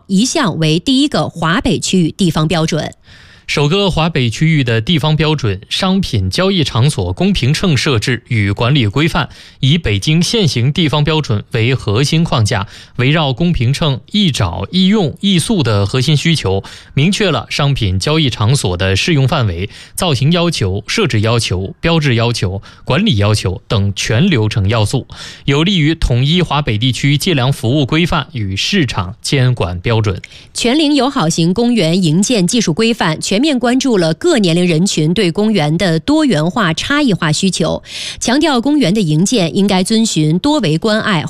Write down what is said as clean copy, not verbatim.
一向为第一个华北区域地方标准。 首个华北区域的地方标准《商品交易场所公平秤设置与管理规范》，以北京现行地方标准为核心框架，围绕公平秤易找、易用、易塑的核心需求，明确了商品交易场所的适用范围、造型要求、设置要求、标志要求、管理要求等全流程要素，有利于统一华北地区计量服务规范与市场监管标准。 全龄友好型公园营建技术规范全面关注了各年龄人群对公园的多元化、差异化需求，强调公园的营建应该遵循多维关爱、